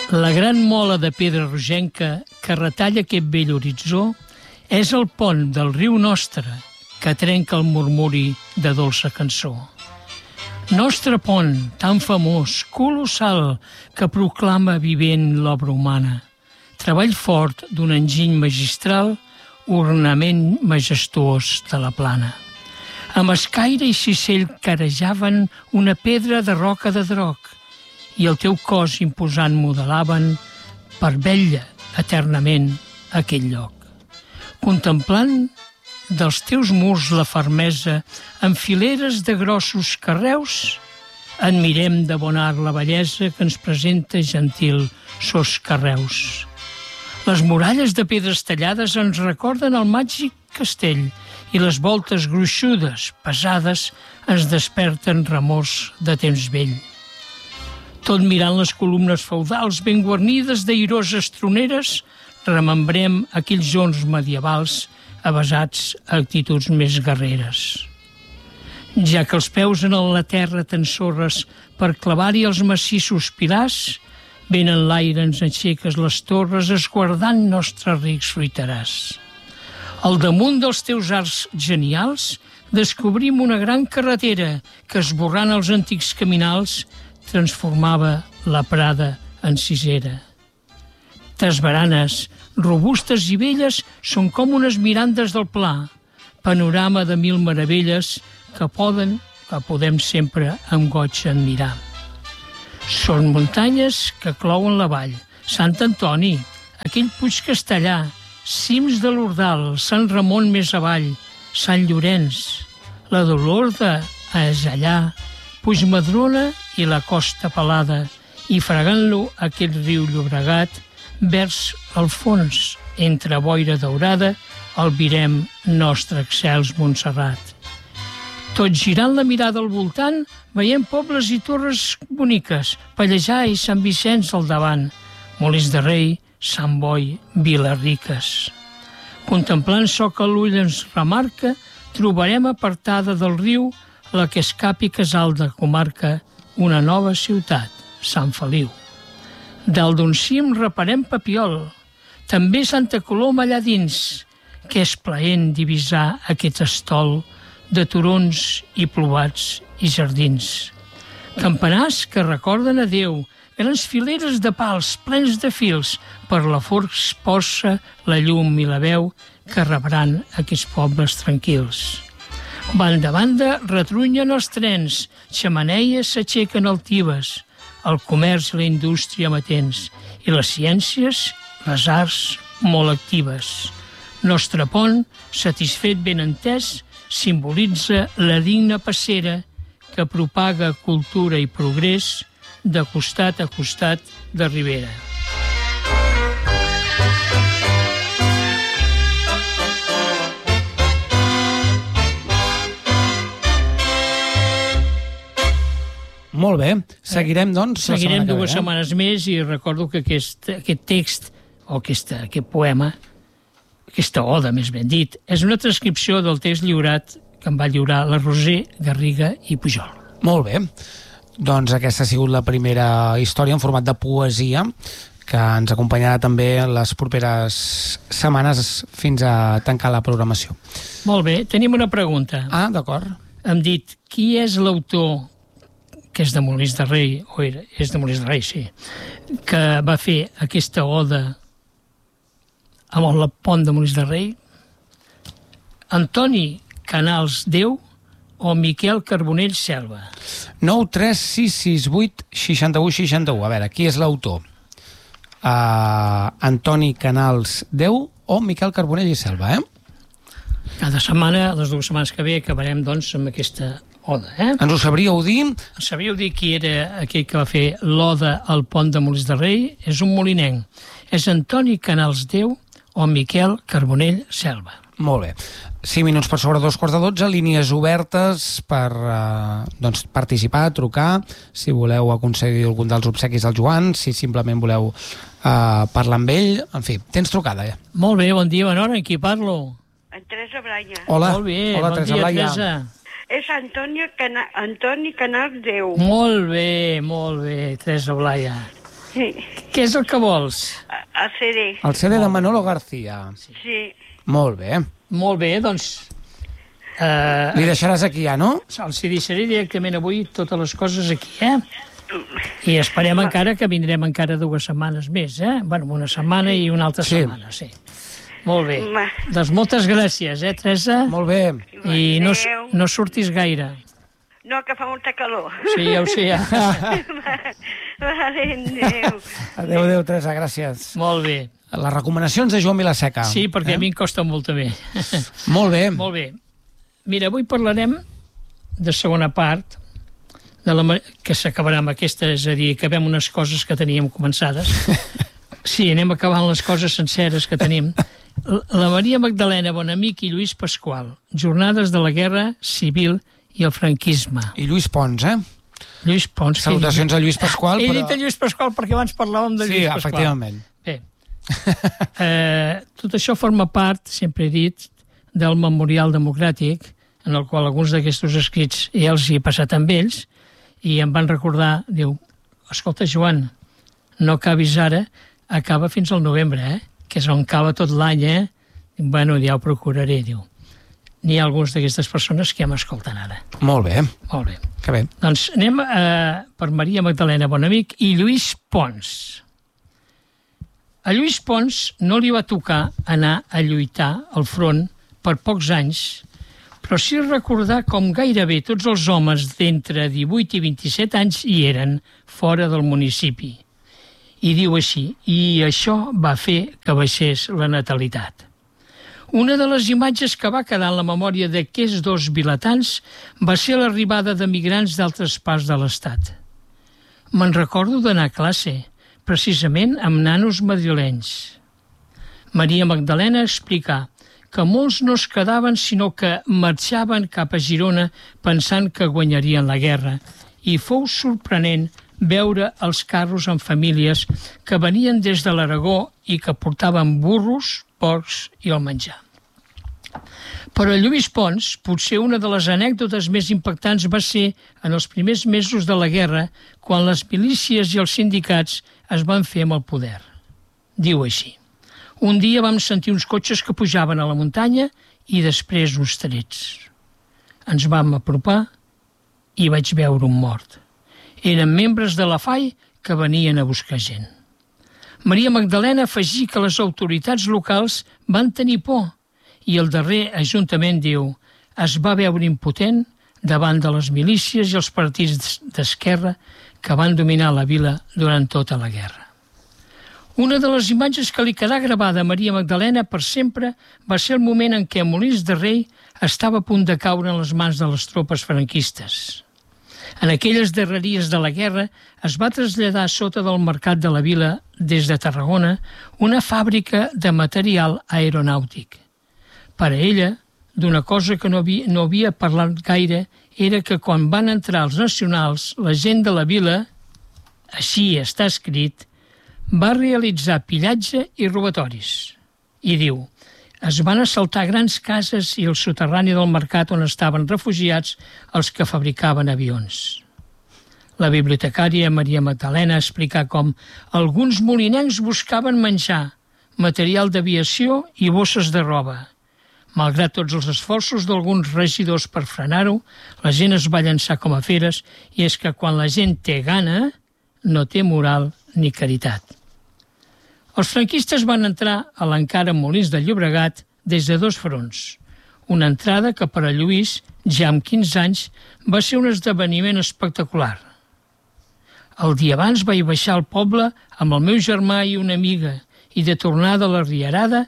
La gran mola de pedra rogenca que retalla aquest vell horitzó és el pont del riu nostre que trenca el murmuri de dolça cançó. Nostre pont, tan famós, colossal, que proclama vivent l'obra humana. Treball fort d'un enginy magistral, ornament majestuós de la plana. Amb escaire i cicell carejaven una pedra de roca de droc i el teu cos imposant modelaven per vetlla eternament aquell lloc. Contemplant dels teus murs la fermesa en fileres de grossos carreus, admirem de bon art la bellesa que ens presenta gentil sos carreus. Les muralles de pedres tallades ens recorden el màgic castell i les voltes gruixudes, pesades, ens desperten remors de temps vell. Tot mirant les columnes feudals ben guarnides d'airoses troneres, remembrem aquells jorns medievals avesats a actituds més guerreres. Ja que els peus en la terra t'ensorres per clavar-hi els massissos pilars, ben en l'aire ens aixeques les torres esguardant nostres rics fruiteràs. Al damunt dels teus arcs genials descobrim una gran carretera que, esborrant els antics caminals, transformava la prada en cisera. Tes baranes, robustes i velles, són com unes mirandes del pla, panorama de mil meravelles que podem sempre amb goig admirar. Són muntanyes que clouen la vall, Sant Antoni, aquell puig castellà, cims de l'Ordal, Sant Ramon més avall, Sant Llorenç, la Dolorda és allà, Puigmadrona i la Costa Pelada, i fregant-lo aquest riu Llobregat, vers al fons, entre boira daurada, albirem nostre excels Montserrat. Tot girant la mirada al voltant, veiem pobles i torres boniques, Pallejà i Sant Vicenç al davant, Molins de Rei, Sant Boi, Vila-riques. Contemplant ço que l'ull ens remarca, trobarem apartada del riu la que escapi casal de comarca, una nova ciutat, Sant Feliu. Dalt d'un cim reparem Papiol, també Santa Coloma allà dins, que és plaent divisar aquest estol de turons i plovats i jardins. Campanars que recorden a Déu, grans fileres de pals plens de fils, per la forç posa la llum i la veu que rebran aquests pobles tranquils. Banda a banda retrunyen els trens, xemeneies s'aixequen altives, el comerç i la indústria amatents, i les ciències, les arts, molt actives. Nostre pont, satisfet ben entès, simbolitza la digna passera que propaga cultura i progrés de costat a costat de ribera. Molt bé. Seguirem, doncs, Seguirem dues setmanes més i recordo que aquest text, o aquest poema, aquesta oda, més ben dit, és una transcripció del text lliurat que em va lliurar la Roser Garriga i Pujol. Molt bé. Doncs aquesta ha sigut la primera història en format de poesia que ens acompanyarà també les properes setmanes fins a tancar la programació. Molt bé. Tenim una pregunta. Ah, d'acord. Hem dit, qui és l'autor, que és de Molins de Rei, és de Molins de Rei, sí, que va fer aquesta oda amb el pont de Molins de Rei? Antoni Canals Déu o Miquel Carbonell Selva? 9 3 6 6 8 61 61. A veure, qui és l'autor? Antoni Canals Déu o Miquel Carbonell i Selva, Cada setmana, les dues setmanes que ve, acabarem, doncs, amb aquesta oda, Ens ho sabríeu dir? Sabíeu dir qui era aquell que va fer l'oda al pont de Molins de Rei? És un molinenc. És Antoni Canals Déu o Miquel Carbonell Selva. Molt bé. 5 minuts per sobre 2:15, línies obertes per participar, trucar, si voleu aconseguir algun dels obsequis del Joan, si simplement voleu parlar amb ell. En fi, tens trucada, Molt bé, bon dia, bona hora, amb qui parlo? En Teresa Braia. Hola. Molt bé, Hola, bon Teresa dia, Braia. Teresa. És Antoni Canals Déu. Molt bé, Teresa Braia. Sí. Què és el que vols? El CD. El CD de Manolo García. Sí. Molt bé. Molt bé, doncs... Li deixaràs aquí ja, no? Els hi deixaré directament avui totes les coses aquí, I esperem encara que vindrem encara 2 setmanes més, Bueno, una setmana i una altra setmana, sí. Molt bé. Doncs moltes gràcies, Teresa? Molt bé. I no surtis gaire. No, que fa molta calor. Sí, ja ho sé, ja. Vale, adéu. Adéu, Teresa, gràcies. Molt bé. Les recomanacions de Joan Vilaseca. Sí, perquè a mi em costa molt també. Molt bé. Molt bé. Mira, avui parlarem de segona part, que s'acabarà amb aquesta, és a dir, acabem unes coses que teníem començades. Sí, anem acabant les coses senceres que tenim. La Maria Magdalena Bonamic i Lluís Pasqual, jornades de la Guerra Civil i el franquisme. I Lluís Pons, Lluís Pons. Salutacions a Lluís Pasqual. He dit a Lluís Pasqual perquè abans parlàvem de Lluís Pasqual. Sí, efectivament. Bé, tot això forma part, sempre he dit, del Memorial Democràtic, en el qual alguns d'aquests escrits ja els hi he passat amb ells, i em van recordar, diu, escolta, Joan, no acabis ara, acaba fins al novembre, que és on acaba tot l'any, Bueno, ja ho procuraré, diu. N'hi ha alguns d'aquestes persones que ja m'escolten ara. Molt bé. Molt bé. Que bé. Doncs anem per Maria Magdalena Bonamic i Lluís Pons. A Lluís Pons no li va tocar anar a lluitar al front per pocs anys, però sí recordar com gairebé tots els homes d'entre 18 i 27 anys hi eren fora del municipi. I diu així, i això va fer que baixés la natalitat. Una de les imatges que va quedar en la memòria d'aquests 2 vilatans va ser l'arribada de migrants d'altres parts de l'Estat. Me'n recordo d'anar a classe, precisament amb nanos madrilenys. Maria Magdalena explica que molts no es quedaven sinó que marxaven cap a Girona pensant que guanyarien la guerra, i fou sorprenent veure els carros amb famílies que venien des de l'Aragó i que portaven burros, porcs i el menjar. Per a Lluís Pons, potser una de les anècdotes més impactants va ser en els primers mesos de la guerra, quan les milícies i els sindicats es van fer amb el poder. Diu així: un dia vam sentir uns cotxes que pujaven a la muntanya i després uns trets. Ens vam apropar i vaig veure un mort. Eren membres de la FAI que venien a buscar gent. Maria Magdalena afegí que les autoritats locals van tenir por i el darrer ajuntament, diu, es va veure impotent davant de les milícies i els partits d'esquerra que van dominar la vila durant tota la guerra. Una de les imatges que li quedà gravada a Maria Magdalena per sempre va ser el moment en què Molins de Rei estava a punt de caure en les mans de les tropes franquistes. En aquelles darreries de la guerra es va traslladar sota del mercat de la vila, des de Tarragona, una fàbrica de material aeronàutic. Per a ella, d'una cosa que no havia parlat gaire, era que quan van entrar els nacionals, la gent de la vila, així està escrit, va realitzar pillatge i robatoris. I diu, es van assaltar grans cases i el soterrani del mercat on estaven refugiats els que fabricaven avions. La bibliotecària Maria Magdalena explica com alguns molinencs buscaven menjar, material d'aviació i bosses de roba. Malgrat tots els esforços d'alguns regidors per frenar-ho, la gent es va llançar com a feres, i és que quan la gent té gana, no té moral ni caritat. Els franquistes van entrar a l'encara Molins de Llobregat des de 2 fronts. Una entrada que per a Lluís, ja amb 15 anys, va ser un esdeveniment espectacular. El dia abans vaig baixar al poble amb el meu germà i una amiga, i de tornada a la Rierada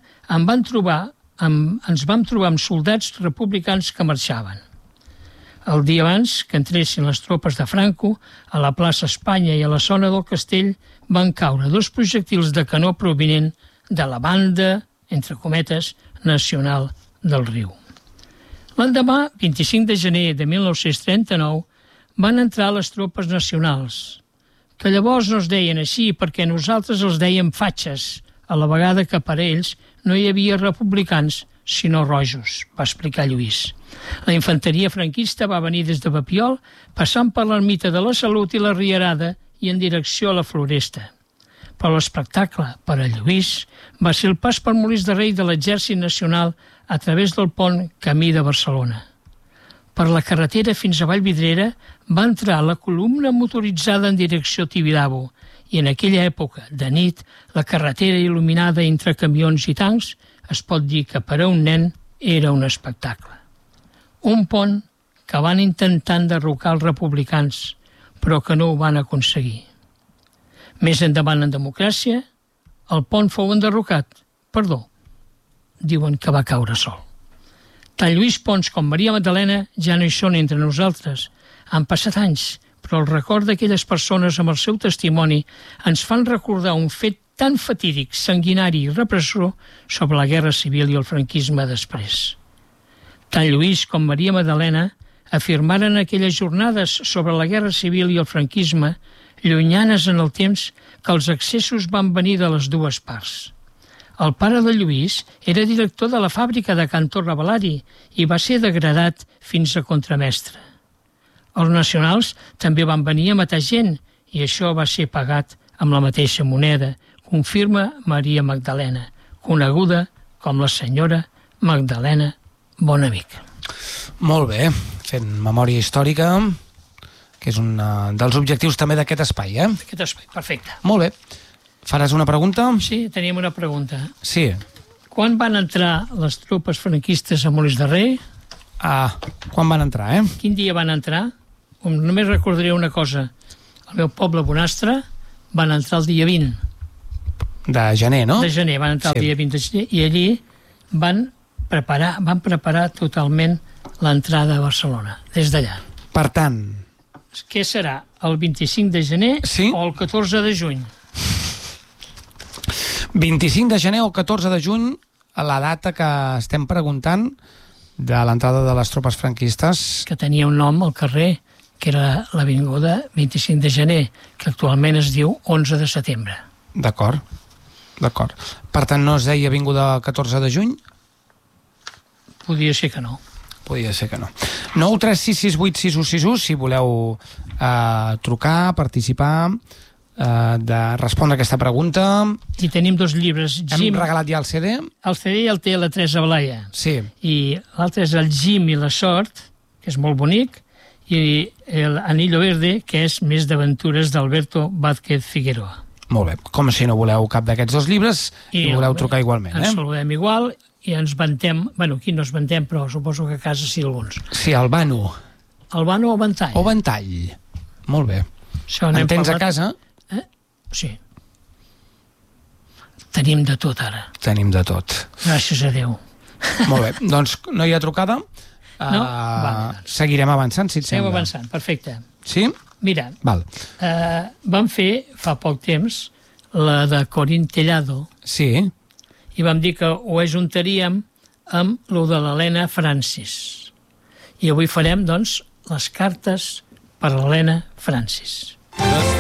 ens vam trobar amb soldats republicans que marxaven. El dia abans que entressin les tropes de Franco, a la plaça Espanya i a la zona del Castell van caure 2 projectils de canó provinent de la banda, entre cometes, nacional del Riu. L'endemà, 25 de gener de 1939, van entrar les tropes nacionals, que llavors no es deien així perquè nosaltres els dèiem fatxes, a la vegada que per ells no hi havia republicans, sinó rojos, va explicar Lluís. La infanteria franquista va venir des de Papiol, passant per l'ermita de la Salut i la Rierada i en direcció a la Floresta. Però l'espectacle, per a Lluís, va ser el pas per Molins de Rei de l'Exèrcit Nacional a través del pont Camí de Barcelona. Per la carretera fins a Vallvidrera va entrar la columna motoritzada en direcció Tibidabo i en aquella època, de nit, la carretera il·luminada entre camions i tancs es pot dir que per a un nen era un espectacle. Un pont que van intentar enderrocar els republicans, però que no ho van aconseguir. Més endavant en democràcia, el pont fou enderrocat. Perdó, diuen que va caure sol. Tant Lluís Pons com Maria Magdalena ja no hi són entre nosaltres. Han passat anys, però el record d'aquelles persones amb el seu testimoni ens fan recordar un fet tan fatídic, sanguinari i repressor sobre la guerra civil i el franquisme després. Tant Lluís com Maria Magdalena afirmaren aquelles jornades sobre la guerra civil i el franquisme, llunyanes en el temps, que els excessos van venir de les dues parts. El pare de Lluís era director de la fàbrica de Cantó Ravellari i va ser degradat fins a contramestre. Els nacionals també van venir a matar gent i això va ser pagat amb la mateixa moneda, confirma Maria Magdalena, coneguda com la senyora Magdalena Bonamic. Molt bé, fent memòria històrica, que és un dels objectius també d'aquest espai, eh? Aquest espai, perfecte. Molt bé. Faràs una pregunta? Sí, tenim una pregunta. Sí. Quan van entrar les tropes franquistes a Molins de Rei? Quan van entrar, eh? Quin dia van entrar? Només recordaré una cosa. Al meu poble, Bonastre, van entrar el dia 20. De gener, no? De gener, van entrar el dia 20 de gener i allí van preparar totalment l'entrada a Barcelona, des d'allà. Per tant... Què serà? El 25 de gener o el 14 de juny? 25 de gener o 14 de juny, a la data que estem preguntant de l'entrada de les tropes franquistes. Que tenia un nom al carrer, que era l'avinguda 25 de gener, que actualment es diu 11 de setembre. D'acord. Per tant, no es deia avinguda 14 de juny? Podia ser que no. Podia ser que no. 936686161, si voleu trucar, participar, de respondre a aquesta pregunta. I tenim dos llibres. Hem regalat ja el CD? El CD ja el té la Teresa Blaya. Sí. I l'altre és el Jim i la sort, que és molt bonic, i el Anillo Verde, que és més d'aventures d'Alberto Vázquez Figueroa. Molt bé. Com si no voleu cap d'aquests dos llibres i voleu trucar igualment, Ens saludem igual i ens vantem, bueno, aquí no ens vantem, però suposo que a casa sí alguns. Sí, el Vano. El Vano o Ventall. O Ventall. Molt bé. En tens a casa? Sí. Tenim de tot ara. Tenim de tot. Gràcies a Déu. Molt bé. Doncs no hi ha trucada? No? Seguirem avançant, si et sembla. Seguim avançant, perfecte. Sí? Mira, Val. vam fer fa poc temps la de Corín Tellado. Sí. I vam dir que ho ajuntaríem amb lo de l'Helena Francis. I avui farem, doncs, les cartes per l'Helena Francis.